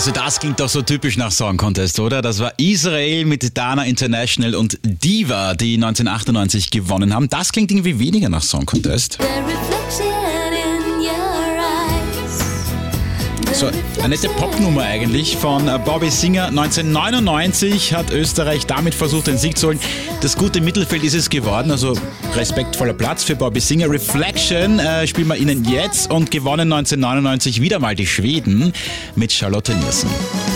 Also das klingt doch so typisch nach Song Contest, oder? Das war Israel mit Dana International und Diva, die 1998 gewonnen haben. Das klingt irgendwie weniger nach Song Contest. So, eine nette Popnummer eigentlich von Bobby Singer. 1999 hat Österreich damit versucht, den Sieg zu holen. Das gute Mittelfeld ist es geworden, also respektvoller Platz für Bobby Singer. Reflection spielen wir Ihnen jetzt und gewonnen 1999 wieder mal die Schweden mit Charlotte Niersen.